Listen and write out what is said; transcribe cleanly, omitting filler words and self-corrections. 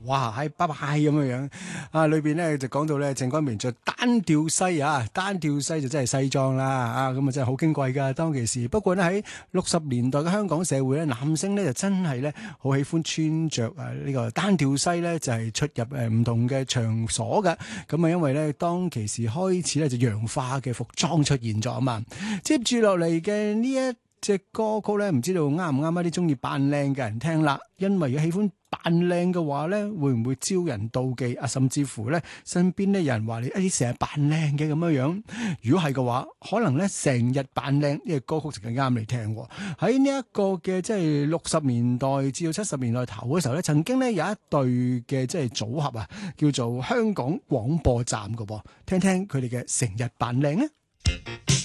哇，係拜拜咁樣啊！裏邊咧就講到咧鄭君綿着單調西啊，單調西就真係西裝啦啊！咁啊真係好矜貴㗎當其時。不過呢，喺60年代嘅香港社會咧，男星呢就真係咧好喜歡穿着呢個單調西咧，就係出入唔同嘅場所㗎。咁啊，因為咧當其時開始咧就洋化嘅服裝出現咗啊嘛。接住落嚟嘅呢一隻歌曲咧，唔知道啱唔啱一啲中意扮靚嘅人聽啦。因為如果喜歡扮靚嘅話咧，會唔會招人妒忌啊？甚至乎咧，身邊咧有人話你成日扮靚嘅咁樣樣。如果係嘅話，可能咧成日扮靚呢個歌曲就更啱你聽。喺呢一個嘅即係60年代至到70年代頭嘅時候咧，曾經咧有一對嘅即係組合啊，叫做香港廣播站嘅噃，聽聽佢哋嘅成日扮靚咧。